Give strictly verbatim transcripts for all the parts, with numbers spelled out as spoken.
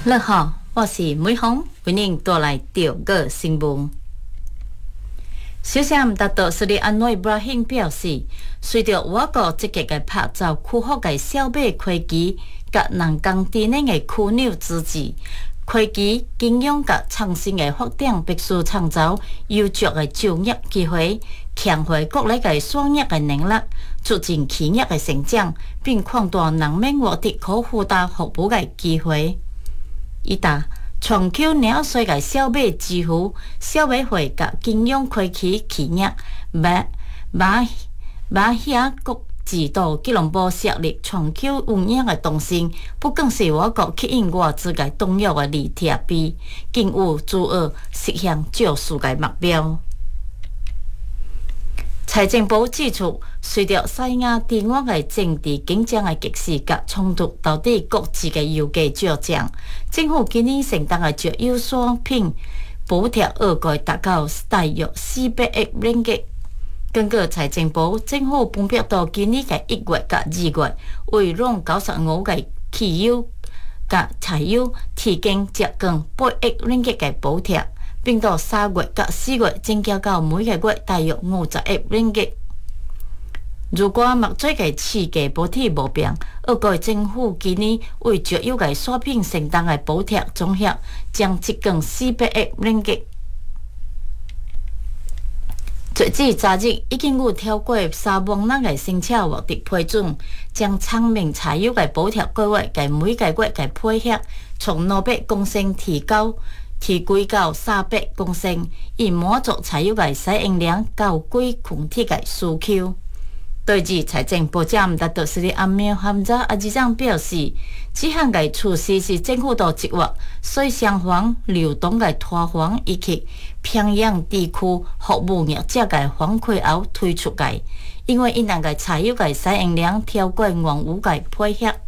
你好，我是美凤，为您带来第二个新闻。首相达到斯里安诺伊布拉欣表示，随着我国积极的拍照恢复的小马科技甲人工智能的枢纽支持，科技、经营甲创新的发展必须创造优质的就业机会，强化国内的创业的能力，促进企业的成长，并扩大人民获得可负担服务的机会。伊答全球两岁嘅小马支付、小马会甲金融科技企业马马马遐国际到吉隆坡设立全球运营嘅中心，不仅是我国吸引外资嘅重要嘅利特币，更有助于实现救市嘅目标。财政部指出，随着西亚地区的政治竞争的局势甲冲突导致各自的油价上涨，政府今年承担的石油产品补贴额外达到大约四百亿令吉。根据财政部，政府分别到今年的一月甲二月，为拢九十五个汽油甲柴油提供接近八亿令吉的补贴。并到三月甲四月增加到每个月大约五十亿令吉。如果目前的市价补贴无变，俄国政府今年为石油的产品承担的补贴总额将接近四百亿令吉。截至昨日，已经有超过三万人的申请获得批准，将昌明柴油的补贴计划嘅每个月嘅配额从两百公升提高。提高到三百公升，以满足柴油的使用量到贵群体的需求。对此，财政部长达德斯里阿米ham扎阿吉长表示，这项的措施是政府到一月水上房流动的拖房以及平阳地区服务业者的反馈后推出的，因为因人的柴油的使用量超过原有的配额。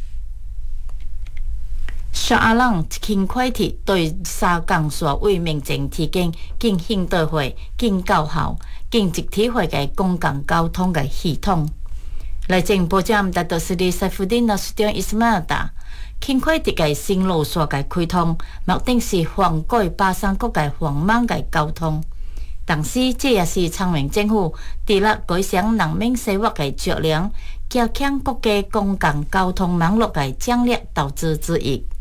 沙阿朗轻快铁对沙港线为民众提供更现代化、更高效、更集体化的公共交通的系统。内政部长达到斯里塞夫丁纳斯丁伊斯马尔达，轻快铁的新路线的开通，目的是涵盖巴山国的繁忙的交通。同时，这也是昌明政府致力改善人民生活的质量，加强国家公共交通网络的战略投资之一。